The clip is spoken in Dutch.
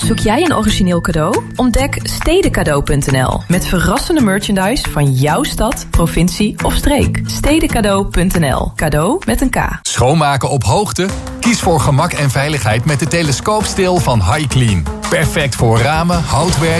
Zoek jij een origineel cadeau? Ontdek stedencadeau.nl met verrassende merchandise van jouw stad, provincie of streek. Stedencadeau.nl. Cadeau met een K. Schoonmaken op hoogte? Kies voor gemak en veiligheid met de telescoopsteel van HiClean. Perfect voor ramen, houtwerk